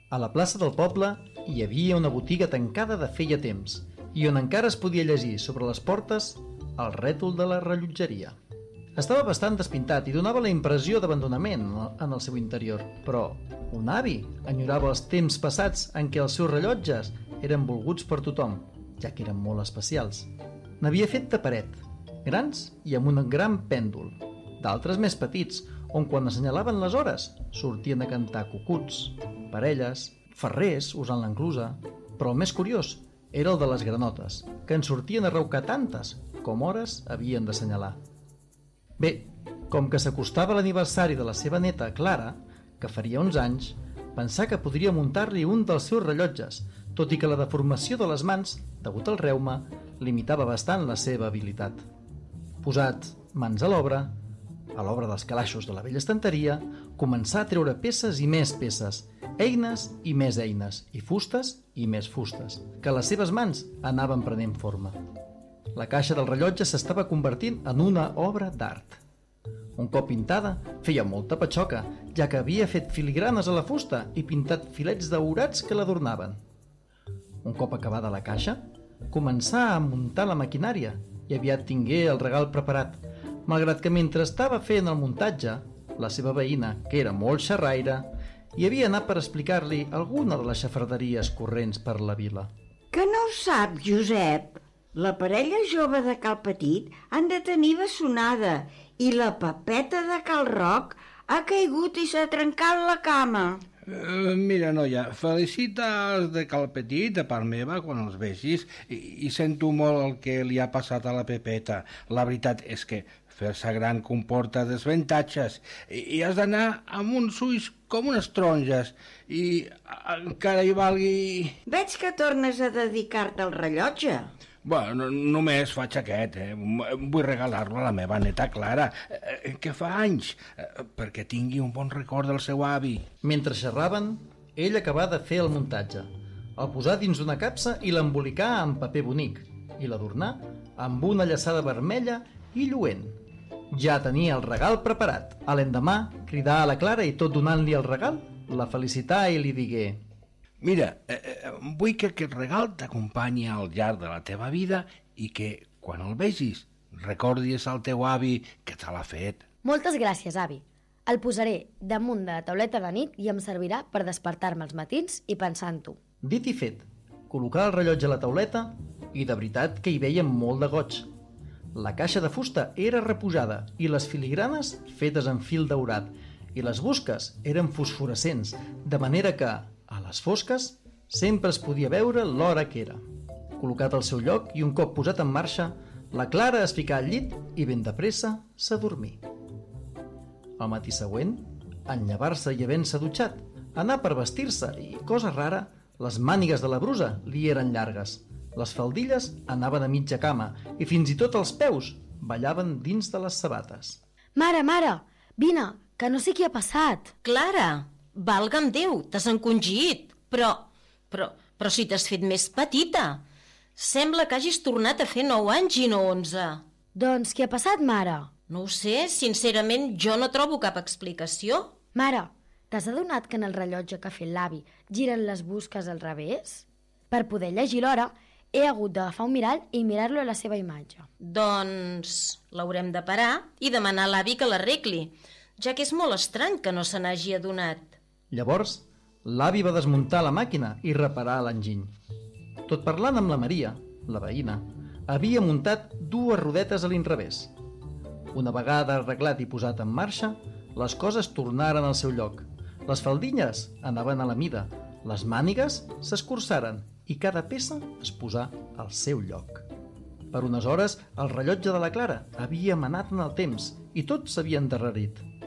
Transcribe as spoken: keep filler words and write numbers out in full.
A la plaça del poble hi havia una botiga tancada de feia temps i on encara es podia llegir sobre les portes el rètol de la rellotgeria. Estava bastant despintat i donava la impressió d'abandonament en el seu interior, però un avi enyorava els temps passats en què els seus rellotges eren volguts per tothom, ja que eren molt especials. N'havia fet de paret, grans i amb un gran pèndol, d'altres més petits, on quan assenyalaven les hores sortien a cantar cucuts, parelles, ferrers usant l'enclusa, però el més curiós era el de les granotes, que en sortien a raucar tantes com hores havien d'assenyalar. Bé, com que s'acostava l'aniversari de la seva neta Clara, que faria uns anys, pensà que podria muntar-li un dels seus rellotges, tot i que la deformació de les mans, degut al reuma, limitava bastant la seva habilitat. Posat mans a l'obra, a l'obra dels calaixos de la vella estanteria, començà a treure peces i més peces, eines i més eines, i fustes i més fustes, que les seves mans anaven prenent forma. La caixa del rellotge s'estava convertint en una obra d'art. Un cop pintada, feia molta patxoca, ja que havia fet filigranes a la fusta i pintat filets daurats que l'adornaven. Un cop acabada la caixa, començà a muntar la maquinària i aviat tingué el regal preparat, malgrat que mentre estava fent el muntatge, la seva veïna, que era molt xerraire, hi havia anat per explicar-li alguna de les xafarderies corrents per la vila. Que no ho sap, Josep? La parella jove de Cal Petit han de tenir bessonada i la Pepeta de Cal Roc ha caigut i s'ha trencat la cama. Uh, mira, noia, felicita els de Cal Petit de part meva quan els vegis i, i sento molt el que li ha passat a la Pepeta. La veritat és que fer-se gran comporta desavantatges i, i has d'anar amb uns ulls com unes taronges i encara hi valgui... Veig que tornes a dedicar-te al rellotge. Bueno, només faig aquest, eh? Vull regalar-lo a la meva neta Clara, eh, que fa anys, eh, perquè tingui un bon record del seu avi. Mentre xerraven, ell acabà de fer el muntatge. El posà dins d'una capsa i l'embolicà amb paper bonic i l'adornà amb una llaçada vermella i lluent. Ja tenia el regal preparat. A l'endemà, cridà a la Clara i tot donant-li el regal, la felicità i li digué: Mira, eh, vull que aquest regal t'acompanyi al llarg de la teva vida i que, quan el vegis, recordis al teu avi que te l'ha fet. Moltes gràcies, avi. El posaré damunt de la tauleta de nit i em servirà per despertar-me els matins i pensar en tu. Dit i fet, col·locà el rellotge a la tauleta i de veritat que hi veia molt de goig. La caixa de fusta era reposada i les filigranes fetes en fil daurat i les busques eren fosforescents, de manera que, a les fosques, sempre es podia veure l'hora que era. Col·locat al seu lloc i un cop posat en marxa, la Clara es ficà al llit i ben de pressa s'adormí. Al matí següent, en llevar-se i havent-se dutxat, anà per vestir-se i, cosa rara, les mànigues de la brusa li eren llargues. Les faldilles anaven a mitja cama i fins i tot els peus ballaven dins de les sabates. Mare, mare, vine, que no sé què ha passat. Clara, valga'm Déu, t'has encongit, però, però, però si t'has fet més petita. Sembla que hagis tornat a fer nou anys i no onze. Doncs què ha passat, mare? No ho sé, sincerament jo no trobo cap explicació. Mare, t'has adonat que en el rellotge que ha fet l'avi giren les busques al revés? Per poder llegir l'hora, he hagut d'agafar un mirall i mirar-lo a la seva imatge. Doncs l'haurem de parar i demanar a l'avi que l'arregli, ja que és molt estrany que no se n'hagi adonat. Llavors, l'avi va desmuntar la màquina i reparar l'enginy. Tot parlant amb la Maria, la veïna, havia muntat dues rodetes a l'inrevés. Una vegada arreglat i posat en marxa, les coses tornaren al seu lloc. Les faldilles anaven a la mida, les mànigues s'escurçaren i cada peça es posà al seu lloc. Per unes hores, el rellotge de la Clara havia manat en el temps i tot s'havia endarrerit.